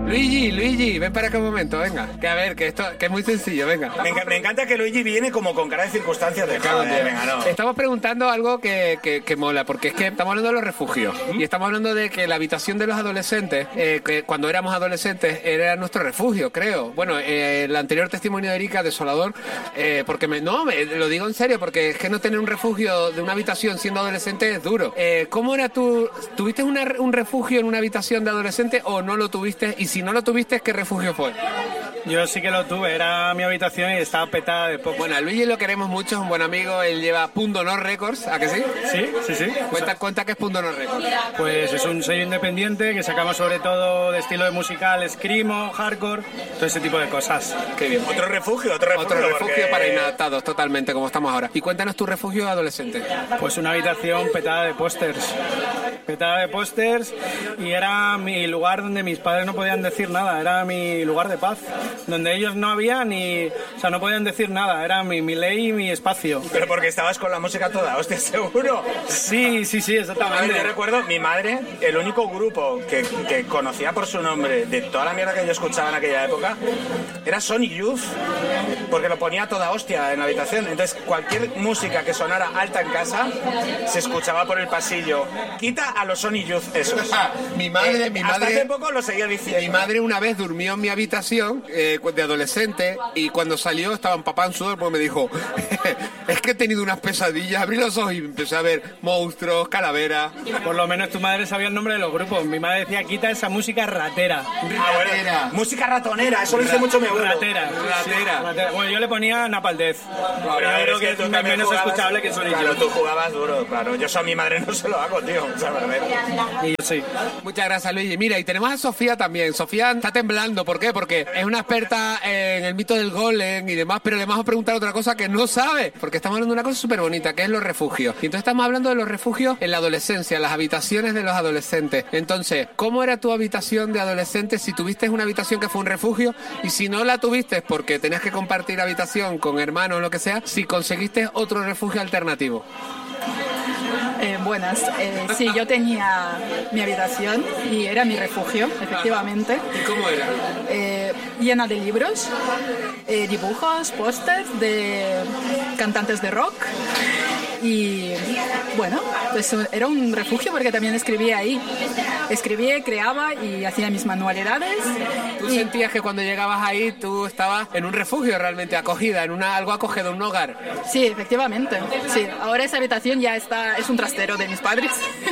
Luigi, ven para acá un momento, venga. Que a ver, que esto que es muy sencillo, venga. Me encanta que Luigi viene como con cara de circunstancias de joder, venga, no. Estamos preguntando algo que mola, porque es que estamos hablando de los refugios. Y estamos hablando de que la habitación de los adolescentes, que cuando éramos adolescentes, era nuestro refugio, creo. Bueno, el anterior testimonio de Erika, desolador, porque lo digo en serio, porque es que no tener un refugio de una habitación siendo adolescente es duro. ¿Cómo era tú? ¿Tuviste un refugio en una habitación de adolescente o no lo tuviste? Y si no lo tuviste, ¿qué refugio fue? Yo sí que lo tuve, era mi habitación y estaba petada de poco. Bueno, a Luigi lo queremos mucho, es un buen amigo, él lleva Punto No Records, ¿a que sí? Sí. Cuenta qué es Punto No Records. Pues es un sello independiente que sacamos sobre todo de estilo de musical, screamo, hardcore, todo ese tipo de cosas. Qué bien. Otro refugio Refugio para inadaptados, totalmente, como estamos ahora. Y cuéntanos tu refugio adolescente. Pues una habitación petada de pósters. Y era mi lugar donde mis padres no podían decir nada, era mi lugar de paz, donde ellos no habían no podían decir nada, era mi ley y mi espacio. Pero porque estabas con la música toda, hostia, seguro. Sí, exactamente. Yo recuerdo, mi madre, el único grupo que conocía por su nombre de toda la mierda que yo escuchaba en aquella época, era Sonic Youth, porque lo ponía toda hostia en la habitación. Entonces, cualquier música que sonara alta en casa, se escuchaba por el pasillo. Quita a los Sonic Youth esos. Mi madre... Hasta hace poco lo seguía diciendo. Mi madre una vez durmió en mi habitación de adolescente y cuando salió estaba empapado en sudor porque me dijo es que he tenido unas pesadillas, abrí los ojos y empecé a ver monstruos, calaveras. Por lo menos tu madre sabía el nombre de los grupos. Mi madre decía, quita esa música ratera. Bueno, música ratonera, eso lo dice mucho mi abuelo. Ratera. Bueno, yo le ponía Napalm Death. Claro, yo creo que es menos escuchable que Sonic Youth. Claro, tú jugabas duro, claro. Yo a mi madre no se lo hago, tío. O sea, y yo sí. Muchas gracias, Luigi. Mira, y tenemos a Sofía también. Sofía está temblando. ¿Por qué? Porque es una experta en el mito del golem y demás, pero le vamos a preguntar otra cosa que no sabe, porque estamos hablando de una cosa súper bonita, que es los refugios. Y entonces estamos hablando de los refugios en la adolescencia, las habitaciones de los adolescentes. Entonces, ¿cómo era tu habitación de adolescente si tuviste una habitación que fue un refugio? Y si no la tuviste porque tenías que compartir habitación con hermanos o lo que sea, si conseguiste otro refugio alternativo. Buenas. Sí, yo tenía mi habitación y era mi refugio, efectivamente. ¿Y cómo era? Llena de libros, dibujos, pósters de cantantes de rock. Y bueno, pues era un refugio porque también escribía ahí. Escribía, creaba y hacía mis manualidades. ¿Tú sentías que cuando llegabas ahí tú estabas en un refugio realmente acogida, en algo acogido, un hogar? Sí, efectivamente. Sí, ahora esa habitación ya es un trastero de mis padres.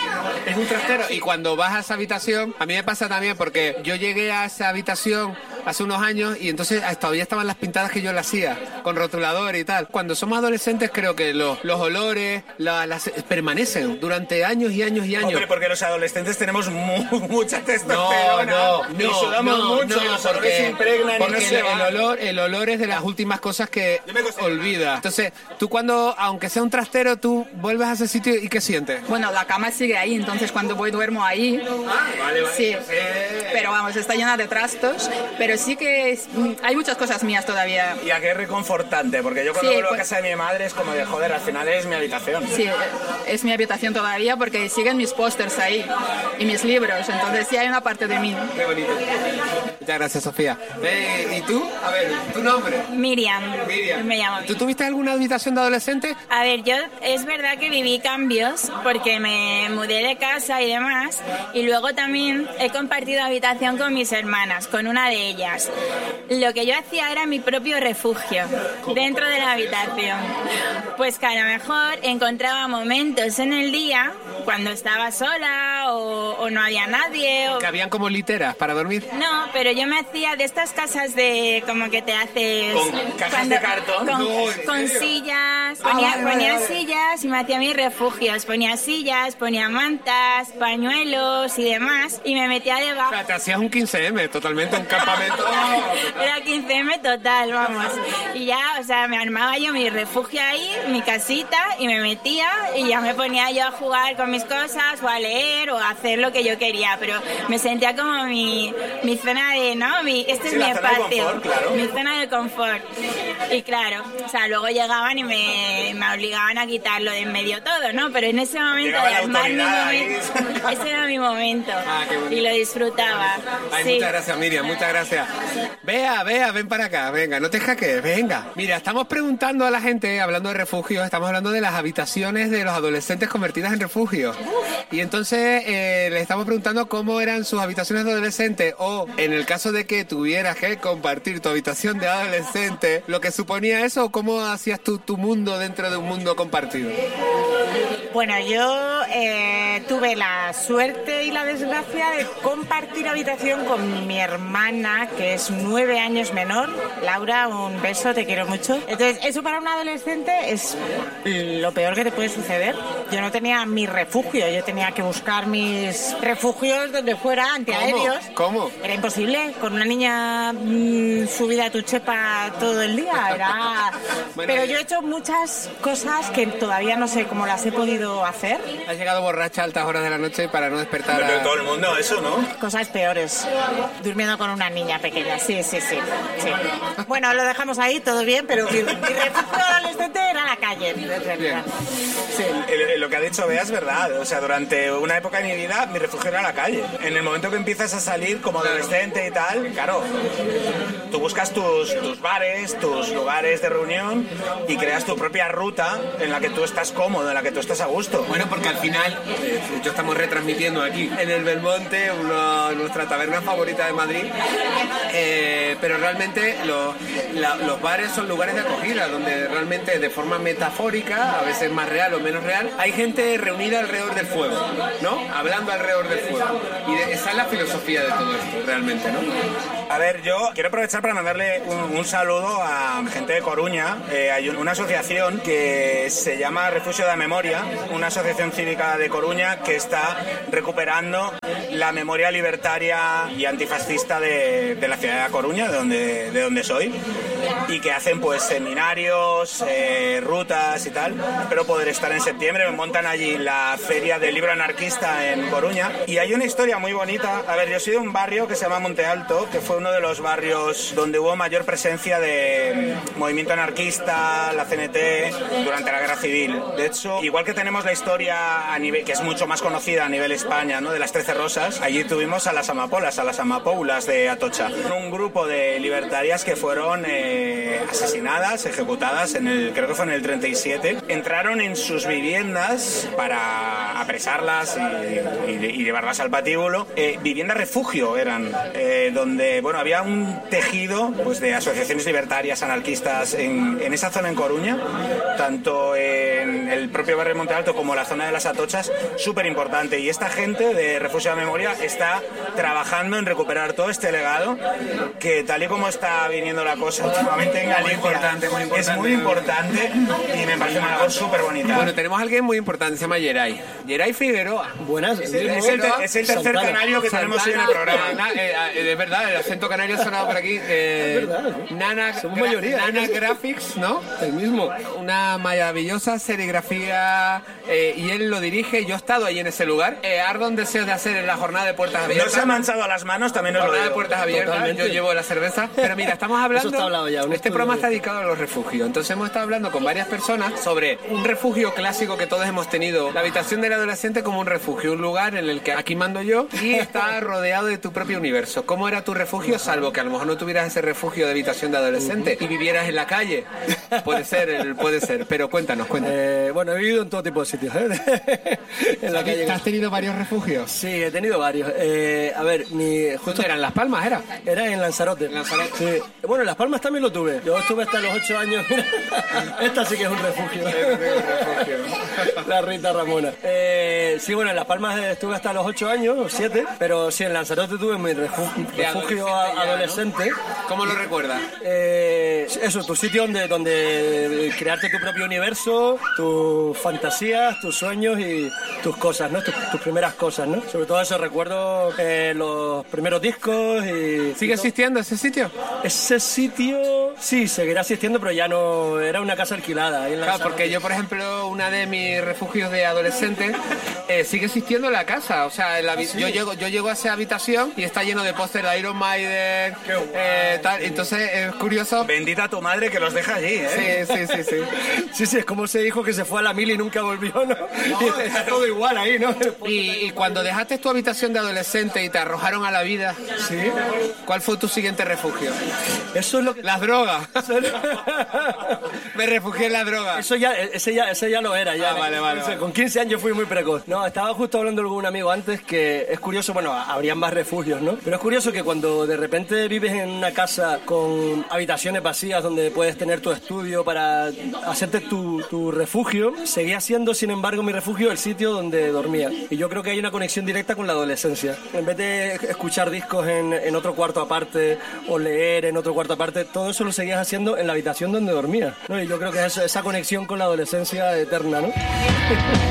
Es un trastero. Y cuando vas a esa habitación, a mí me pasa también porque yo llegué a esa habitación hace unos años y entonces todavía estaban las pintadas que yo le hacía con rotulador y tal. Cuando somos adolescentes creo que los olores permanecen durante años y años y años. Hombre, porque los adolescentes tenemos mucha testosterona y sudamos mucho, los olores se impregnan y no se van. El olor es de las últimas cosas que olvidas. Entonces, tú cuando, aunque sea un trastero, tú vuelves a ese sitio y ¿qué sientes? Bueno, la cama sigue ahí, entonces cuando voy duermo ahí. Vale. Sí, pero vamos, está llena de trastos, pero sí que hay muchas cosas mías todavía. Y a qué reconfortante, porque yo cuando vuelvo a casa de mi madre es como de joder, al final es mi habitación. Sí, es mi habitación todavía porque siguen mis pósters ahí y mis libros, entonces sí hay una parte de mí. Qué bonito. Muchas gracias, Sofía. ¿Y tú? A ver, ¿tu nombre? Miriam. Me llamo. ¿Tú tuviste alguna habitación de adolescente? A ver, yo es verdad que viví cambios porque me mudé de casa y demás, y luego también he compartido habitación con mis hermanas, con una de ellas. Lo que yo hacía era mi propio refugio dentro de la habitación. Pues que a lo mejor encontraba momentos en el día cuando estaba sola o no había nadie. ¿Que habían como literas para dormir? No, pero yo me hacía de estas casas de como que te haces... Con cajas de cartón. Con sillas. Ponía sillas y me hacía mis refugios. Ponía sillas, ponía mantas, pañuelos y demás. Y me metía debajo. O sea, te hacías un 15M, totalmente, un campamento. Era 15M total, vamos. Y ya, o sea, me armaba yo mi refugio ahí, mi casita, y me metía y ya me ponía yo a jugar con mis cosas o a leer o a hacer lo que yo quería, pero me sentía como mi zona de, ¿no? Este es mi espacio, confort, claro. Mi zona de confort. Y claro, o sea, luego llegaban y me obligaban a quitarlo de en medio todo, ¿no? Pero en ese momento, ese era mi momento. Y lo disfrutaba. Ay, sí. Muchas gracias, Miriam, muchas gracias. Bea, ven para acá, venga, no te hackees, venga. Mira, estamos preguntando a la gente, hablando de refugios, estamos hablando de las habitaciones de los adolescentes convertidas en refugios. Y entonces le estamos preguntando cómo eran sus habitaciones de adolescente, o en el caso de que tuvieras que compartir tu habitación de adolescente, lo que suponía eso, o cómo hacías tu mundo dentro de un mundo compartido. Bueno, yo tuve la suerte y la desgracia de compartir habitación con mi hermana, que es 9 años menor. Laura, un beso, te quiero mucho. Entonces, eso para un adolescente es lo peor que te puede suceder. Yo no tenía mi refugio, yo tenía que buscar mis refugios donde fuera, antiaéreos. ¿Cómo? Era imposible, con una niña subida a tu chepa todo el día. Era... Bueno, pero yo he hecho muchas cosas que todavía no sé cómo las he podido hacer. Has llegado borracha a altas horas de la noche para no despertar a... todo el mundo, eso, ¿no? Cosas peores. Durmiendo con una niña pequeña, sí. Bueno, lo dejamos ahí, todo bien, pero mi refugio adolescente era la calle. Sí. Lo que ha dicho Bea es verdad. O sea, durante una época de mi vida, mi refugio era la calle. En el momento que empiezas a salir como adolescente y tal, claro, tú buscas tus bares, tus lugares de reunión y creas tu propia ruta en la que tú estás cómodo, en la que tú estás a gusto. Bueno, porque al final, yo estamos retransmitiendo aquí en el Belmonte, nuestra taberna favorita de Madrid, pero realmente los bares son lugares de acogida, donde realmente de forma metafórica, a veces más real o menos real, hay gente reunida alrededor del fuego, ¿no? Hablando alrededor del fuego. Y esa es la filosofía de todo esto, realmente, ¿no? A ver, yo quiero aprovechar para mandarle un saludo a gente de Coruña. Hay una asociación que se llama Refugio da Memoria, una asociación cívica de Coruña que está recuperando la memoria libertaria y antifascista de la ciudad de La Coruña, de donde soy, y que hacen pues seminarios, rutas y tal. Espero poder estar en septiembre. Me montan allí la feria del libro anarquista en Coruña y hay una historia muy bonita. A ver, yo soy de un barrio que se llama Monte Alto, que fue uno de los barrios donde hubo mayor presencia de movimiento anarquista, la CNT, durante la Guerra Civil. De hecho, igual que tenemos la historia a nivel, que es mucho más conocida a nivel España, ¿no?, de las 13 Rosas, allí tuvimos a las amapoulas de Atocha, un grupo de libertarias que fueron asesinadas, ejecutadas, creo que fue en el 37. Entraron en sus viviendas para apresarlas y llevarlas al patíbulo. Viviendas refugio eran, donde, bueno, había un tejido pues de asociaciones libertarias, anarquistas en esa zona en Coruña, tanto en el propio barrio Monte Alto como la zona de las Atochas, súper importante. Y esta gente de Refugio de Memoria está trabajando en recuperar todo este legado, que tal y como está viniendo la cosa últimamente en Galicia, es muy importante y me parece una labor súper bonita. Bueno, tenemos a alguien muy importante, se llama Yeray Figueroa. Buenas. Es el tercer canario que tenemos hoy en el programa. Es verdad, el acento canario ha sonado por aquí. Es verdad. Nana Graphics, ¿no? El mismo. Una maravillosa serigrafía, y él lo dirige. Yo he estado ahí en ese lugar. Ardo un deseo de hacer en la jornada de puertas abiertas. No se ha manchado las manos, también os lo digo. De puertas abiertas. Totalmente. Yo llevo la cerveza. Pero mira, estamos hablando... Eso está hablado ya. Este programa está dedicado a los refugios. Entonces hemos estado hablando con varias personas sobre un refugio clásico que todos hemos tenido. La habitación del adolescente como un refugio. Un lugar en el que aquí mando yo y está rodeado de tu propio universo. ¿Cómo era tu refugio? Salvo que a lo mejor no tuvieras ese refugio de habitación de adolescente y vivieras en la calle. Puede ser. Pero cuéntanos. Bueno, he vivido en todo tipo de sitios, en la calle. ¿Has tenido varios refugios? Sí, he tenido varios. A ver, justo era en Las Palmas, ¿era? Era en Lanzarote. Sí. Bueno, en Las Palmas también lo tuve. Yo estuve hasta los 8 años. Esta sí que es un refugio. La Rita Ramona. Sí, bueno, en Las Palmas estuve hasta los 8 años, 7, pero sí, en Lanzarote tuve mi refugio adolescente. ¿No? ¿Cómo lo recuerdas? Eso, tu sitio donde crearte tu propio universo, tus fantasías, tus sueños y tus cosas, ¿no? Tus primeras cosas, ¿no? Sobre todo eso, recuerdo los primeros discos y... ¿Sigue existiendo ese sitio? Ese sitio, sí, seguirá existiendo, pero ya no... Era una casa alquilada. Ahí en claro, porque yo, por ejemplo, una de mis refugios de adolescentes sigue existiendo en la casa. O sea, yo llego a esa habitación y está lleno de póster de Iron Maiden, tal. Entonces es curioso. Bendita tu madre que los deja allí, ¿eh? Sí. Sí, es como ese hijo que se fue a la mil y nunca volvió, ¿no? Y está todo igual ahí, ¿no? Y cuando dejaste tu habitación de adolescente y te arrojaron a la vida, ¿sí? ¿Cuál fue tu siguiente refugio? Eso es lo que... Las drogas. Me refugié en las drogas. Ese ya lo era. Ya, vale. Con 15 años fui muy precoz. No, estaba justo hablando con un amigo antes que es curioso, bueno, habrían más refugios, ¿no? Pero es curioso que cuando de repente vives en una casa con habitaciones vacías donde puedes tener tu estudio para hacerte tu refugio, seguía siendo, sin embargo, mi refugio el sitio donde dormía. Y yo creo que hay una conexión directa con la adolescencia. En vez de escuchar discos en otro cuarto aparte o leer en otro cuarto aparte, todo eso lo seguías haciendo en la habitación donde dormías, ¿no? Y yo creo que es esa conexión con la adolescencia eterna, ¿no?